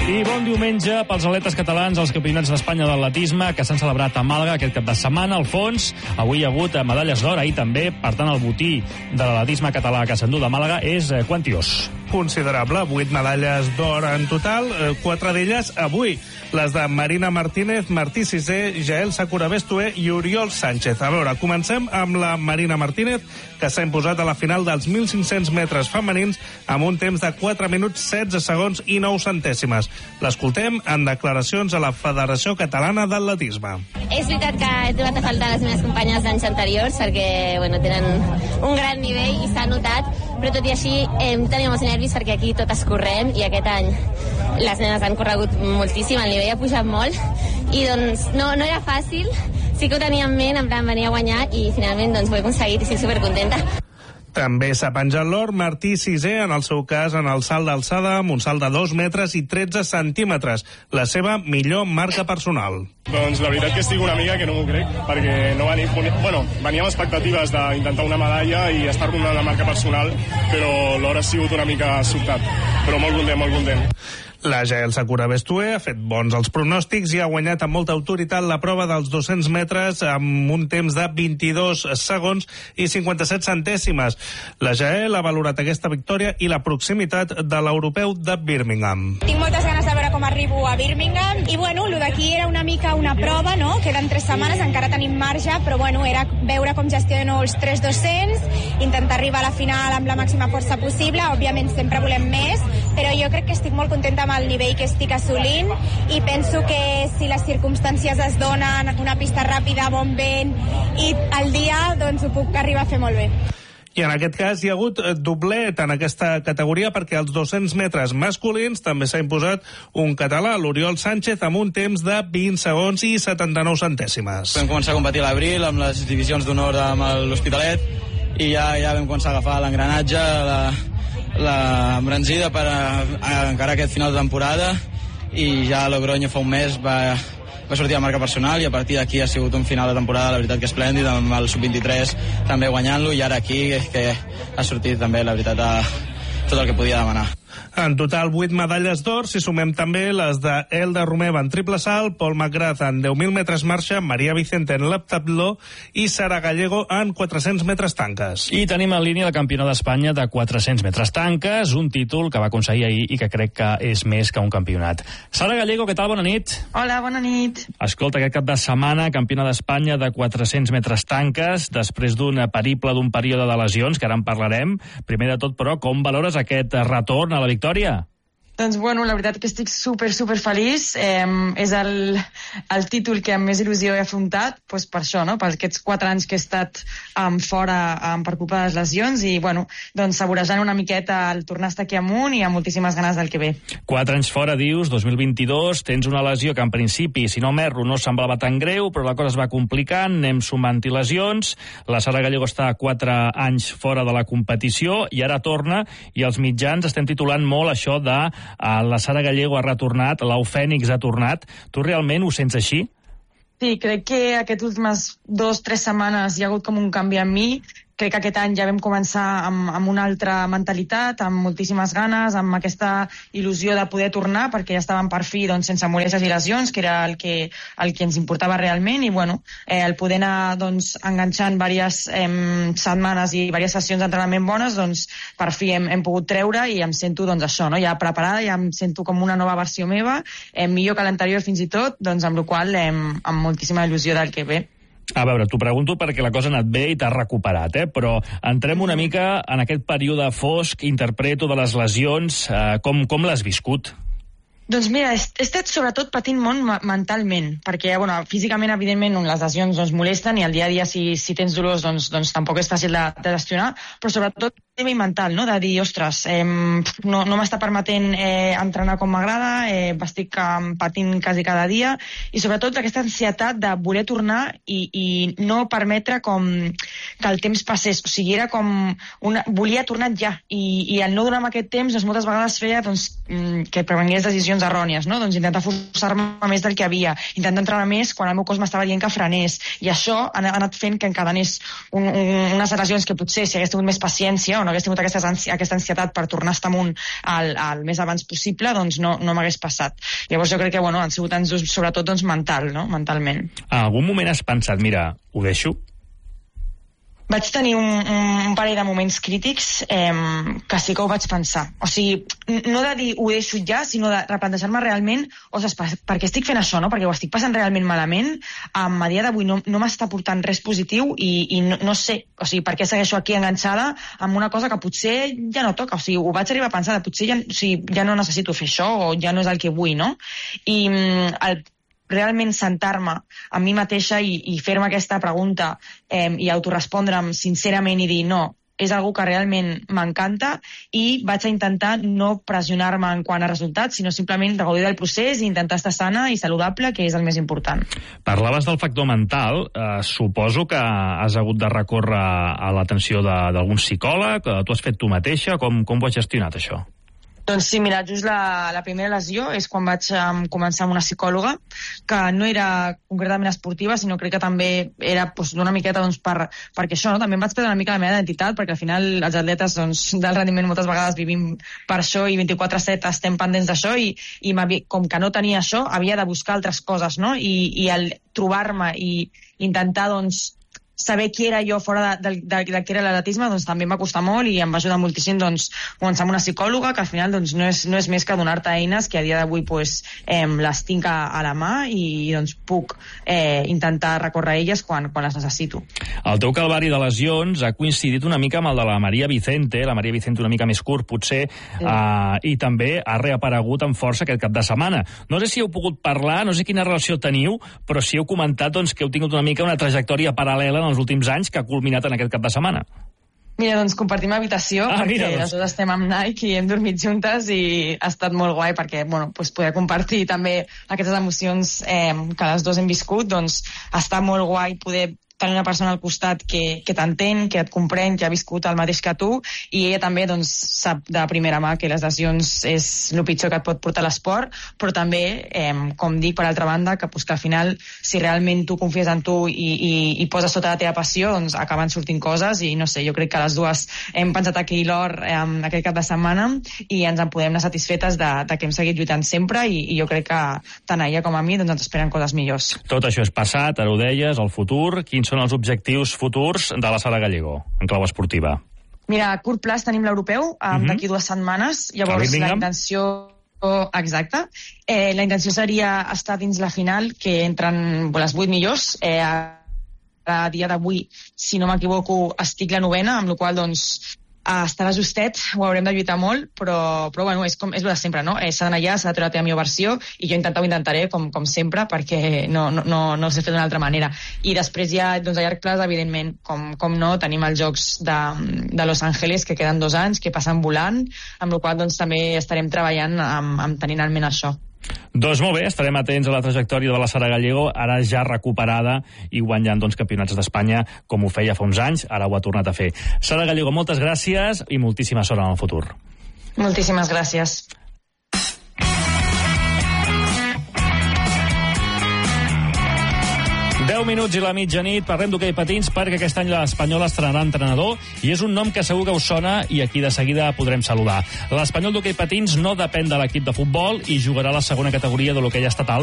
I bon diumenge pels atletes catalans als campionats d'Espanya d'atletisme que s'han celebrat a Màlaga aquest cap de setmana. Alfons, avui hi ha hagut medalles d'or, ahir també. Per tant, el botí de l'atletisme català que s'endú de Màlaga és quantiós. Considerable, 8 medalles d'or en total, 4 d'elles avui. Les de Marina Martínez, Martí Sisé, Jael Sakura Bestué i Oriol Sánchez. A veure, comencem amb la Marina Martínez, que s'ha imposat a la final dels 1.500 metres femenins amb un temps de 4 minuts, 16 segons i 9 centèsimes. L'escoltem en declaracions a la Federació Catalana d'Atletisme. És veritat que he trobat a faltar les meves companyes d'anys anteriors perquè tenen un gran nivell i s'ha notat, però tot i així teníem molts nervis perquè aquí totes correm i aquest any les nenes han corregut moltíssim, el nivell ha pujat molt i doncs no era fàcil, sí que ho tenia en ment, en plan venir a guanyar i finalment doncs ho he aconseguit i estic supercontenta. També s'ha penjat l'or Martí Sisé, en el seu cas en el salt d'alçada, amb un salt de 2 metres i 13 centímetres, la seva millor marca personal. Doncs la veritat que estic una mica que no m'ho crec, perquè no venia amb expectatives d'intentar una medalla i estar donant la marca personal, però l'or ha sigut una mica sobtat, però molt content. La Jael Sakura Bestué ha fet bons els pronòstics i ha guanyat amb molta autoritat la prova dels 200 metres amb un temps de 22 segons i 57 centèsimes. La Jael ha valorat aquesta victòria i la proximitat de l'europeu de Birmingham. Tinc moltes ganes de veure com arribo a Birmingham i el d'aquí era una mica una prova, no? Queden 3 setmanes, encara tenim marge, però era veure com gestiono els 3-200, intentar arribar a la final amb la màxima força possible, òbviament sempre volem més, però jo crec que estic molt contenta amb el nivell que estic assolint i penso que si les circumstàncies es donen, una pista ràpida, bon vent i el dia, doncs ho puc arribar a fer molt bé. I en aquest cas hi ha hagut doblet en aquesta categoria perquè als 200 metres masculins també s'ha imposat un català, l'Oriol Sánchez, amb un temps de 20 segons i 79 centèsimes. Vam començar a competir a l'abril amb les divisions d'honor amb l'Hospitalet i ja vam començar a agafar l'engranatge, la embranzida per encarar aquest final de temporada i ja a Logroño fa un mes va sortir la marca personal i a partir d'aquí ha sigut un final de temporada, la veritat que esplèndid, amb el sub-23 també guanyant-lo i ara aquí que ha sortit també, la veritat, tot el que podia demanar. En total, 8 medalles d'or, si sumem també les de Elda Romeva en triple salt, Paul McGrath en 10.000 metres marxa, Maria Vicente en l'heptatló i Sara Gallego en 400 metres tanques. I tenim en línia la campiona d'Espanya de 400 metres tanques, un títol que va aconseguir ahir i que crec que és més que un campionat. Sara Gallego, què tal? Bona nit. Hola, bona nit. Escolta, aquest cap de setmana, campiona d'Espanya de 400 metres tanques, després d'un periple, d'un període de lesions, que ara en parlarem. Primer de tot, però, com valores aquest retorn a la victòria? Doncs la veritat que estic super feliç. És el títol que amb més il·lusió he afrontat, doncs per això, no? Per aquests 4 anys que he estat fora per culpa de les lesions i, doncs saborejant una miqueta el tornar a estar aquí amunt i amb moltíssimes ganes del que ve. 4 anys fora, dius, 2022, tens una lesió que en principi, si no m'erro, no semblava tan greu, però la cosa es va complicant, anem sumant-hi lesions, la Sara Gallego està 4 anys fora de la competició i ara torna i els mitjans estem titulant molt això de la Sara Gallego ha retornat, l'Eufènix ha tornat. Tu realment ho sents així? Sí, crec que aquestes últimes 2-3 setmanes hi ha hagut com un canvi en mi. Crec que aquest any ja vam començar amb una altra mentalitat, amb moltíssimes ganes, amb aquesta il·lusió de poder tornar, perquè ja estàvem per fi sense molèsties i lesions, que era el que ens importava realment, i el poder anar enganxant diverses setmanes i diverses sessions d'entrenament bones, per fi hem pogut treure i em sento això, ja preparada, ja em sento com una nova versió meva, millor que l'anterior fins i tot, amb la qual cosa amb moltíssima il·lusió del que ve. A veure, t'ho pregunto perquè la cosa ha anat bé i t'has recuperat, però entrem una mica en aquest període fosc, interpreto, de les lesions, com l'has viscut? Doncs mira, he estat sobretot patint molt mentalment, perquè físicament, evidentment, les lesions molesten i el dia a dia, si tens dolors, doncs tampoc és fàcil de gestionar, però sobretot a nivell mental, no? De dir, ostres, no m'està permetent entrenar com m'agrada, estic patint quasi cada dia, i sobretot aquesta ansietat de voler tornar i no permetre que el temps passés. O sigui, era volia tornar ja, i el no donar-me aquest temps, moltes vegades feia que prengués decisions errònies, no? Intentar forçar-me més del que havia, intentar entrenar més quan el meu cos m'estava dient que frenés, i això ha anat fent que encadenés unes lesions que potser si hagués tingut més paciència no hagués tingut aquesta ansietat per tornar a estar amunt el més abans possible, doncs no m'hagués passat. Llavors jo crec que han sigut anys sobretot doncs, mentalment. En algun moment has pensat, mira, ho deixo? Vaig tenir un parell de moments crítics que sí que ho vaig pensar. O sigui, no de dir ho deixo ja, sinó de replantejar-me realment, ostres, per què estic fent això, no? Perquè ho estic passant realment malament, a dia d'avui no m'està portant res positiu i no sé, o sigui, per què segueixo aquí enganxada amb una cosa que potser ja no toca. O sigui, ho vaig arribar a pensar, potser ja no necessito fer això o ja no és el que vull, no? I realment sentar-me a mi mateixa i fer-me aquesta pregunta i autorespondre'm sincerament i dir no, és algo que realment m'encanta i vaig a intentar no pressionar-me en quant a resultats, sinó simplement gaudir del procés i intentar estar sana i saludable, que és el més important. Parlaves del factor mental. Suposo que has hagut de recórrer a l'atenció d'algun psicòleg, tu has fet tu mateixa, com ho has gestionat això? Doncs sí, mira, just la primera lesió és quan vaig començar amb una psicòloga, que no era concretament esportiva, sinó crec que també era d'una miqueta perquè això, no? També em vaig perdre una mica la meva identitat, perquè al final els atletes del rendiment moltes vegades vivim per això i 24/7 estem pendents d'això i com que no tenia això, havia de buscar altres coses, no? I al trobar-me i intentar, saber qui era jo fora de que era l'atletisme, també em va costar molt i em va ajudar moltíssim començar amb una psicòloga, que al final no és més que donar-te eines que a dia d'avui les tinc a la mà i puc intentar recórrer elles quan les necessito. El teu calvari de lesions ha coincidit una mica amb el de la Maria Vicente una mica més curt potser, sí. I també ha reaparegut amb força aquest cap de setmana. No sé si heu pogut parlar, no sé quina relació teniu, però si heu comentat que heu tingut una mica una trajectòria paral·lela en els últims anys que ha culminat en aquest cap de setmana. Mira, compartim habitació, perquè les dues estem amb Nike i hem dormit juntes i ha estat molt guai perquè, poder compartir també aquestes emocions que les dues hem viscut, ha estat molt guai poder tenir una persona al costat que t'entén, que et comprèn, que ha viscut el mateix que tu, i ella també sap de primera mà que les lesions és el pitjor que et pot portar l'esport, però també, com dic, per altra banda, que al final, si realment tu confies en tu i poses sota la teva passió, acaben sortint coses, i no sé, jo crec que les dues hem pensat aquí l'or aquest cap de setmana i ens en podem anar satisfetes de que hem seguit lluitant sempre, i jo crec que tant a ella com a mi ens esperen coses millors. Tot això és passat, ara ho deies, el futur. Quins són els objectius futurs de la Sara Gallego en clau esportiva? Mira, a curt plaç tenim l'europeu d'aquí 2 setmanes. Llavors la intenció... Exacte. La intenció seria estar dins la final, que entren les 8 millors. A dia d'avui, si no m'equivoco, estic la 9ª, amb la qual cosa estarà justet, ho haurem de lluitar molt, però és el de sempre, no? S'ha d'anar allà, s'ha de treure la teva millor versió, i jo ho intentaré, com sempre, perquè no s'ha fet d'una altra manera. I després ja, a llarg plaç, evidentment, com no, tenim els Jocs de Los Angeles, que queden 2 anys, que passen volant, amb la qual cosa també estarem treballant amb tenint en ment això. Doncs molt bé, estarem atents a la trajectòria de la Sara Gallego, ara ja recuperada i guanyant campionats d'Espanya, com ho feia fa uns anys, ara ho ha tornat a fer. Sara Gallego, moltes gràcies i moltíssima sort en el futur. Moltíssimes gràcies. 10 minuts i la mitjanit, parlem d'hoquei patins perquè aquest any l'Espanyol estrenarà entrenador i és un nom que segur que us sona i aquí de seguida podrem saludar. L'Espanyol d'hoquei patins no depèn de l'equip de futbol i jugarà a la segona categoria de l'hoquei estatal